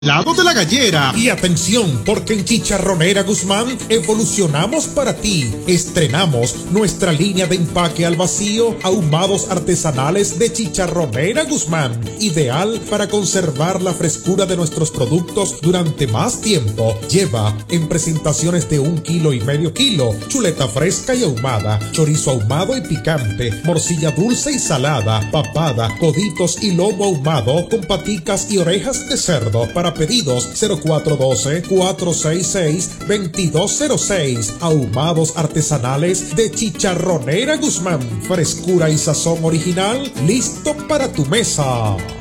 Lado de la Gallera. Y atención, porque en Chicharronera Guzmán evolucionamos para ti. Estrenamos nuestra línea de empaque al vacío, ahumados artesanales de Chicharronera Guzmán. Ideal para conservar la frescura de nuestros productos durante más tiempo. Lleva en presentaciones de 1,5 kilos, chuleta fresca y ahumada, chorizo ahumado y picante, morcilla dulce y salada, papada, coditos y lomo ahumado con paticas y orejas de cerdo. Para pedidos 0412-466-2206. Ahumados artesanales de Chicharronera Guzmán. Frescura y sazón original, listo para tu mesa.